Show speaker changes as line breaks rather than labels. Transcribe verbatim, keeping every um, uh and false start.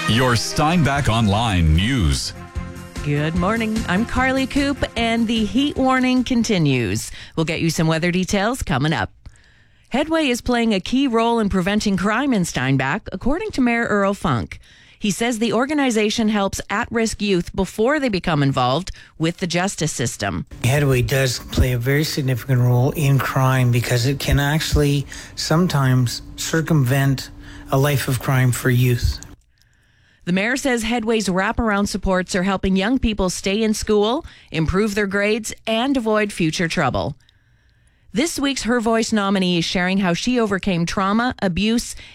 Your Steinbach Online News.
Good morning. I'm Carly Coop, and the heat warning continues. We'll get you some weather details coming up. Headway is playing a key role in preventing crime in Steinbach, according to Mayor Earl Funk. He says the organization helps at-risk youth before they become involved with the justice system.
Headway does play a very significant role in crime because it can actually sometimes circumvent a life of crime for youth.
The mayor says Headway's wraparound supports are helping young people stay in school, improve their grades, and avoid future trouble. This week's Her Voice nominee is sharing how she overcame trauma, abuse,